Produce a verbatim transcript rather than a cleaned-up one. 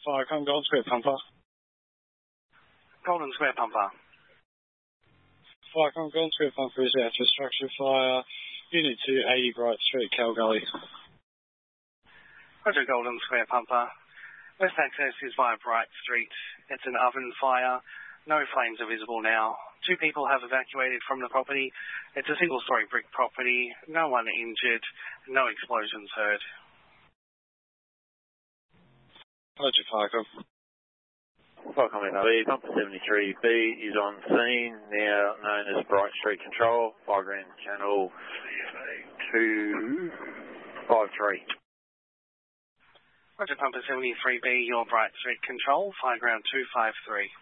Firecom, Golden Square Pumper. Golden Square Pumper. Firecom, Golden Square Pumper is out for structure fire. Unit two, eighty Bright Street, Kalgoorlie. Roger, Golden Square Pumper. West access is via Bright Street. It's an oven fire. No flames are visible now. Two people have evacuated from the property. It's a single-storey brick property. No one injured. No explosions heard. Roger, Firecom. Firecom F B, Pumper seventy-three B is on scene, now known as Bright Street Control, Fireground Channel two five three. Roger, Pumper seventy-three B, your Bright Street Control, Fireground two five three.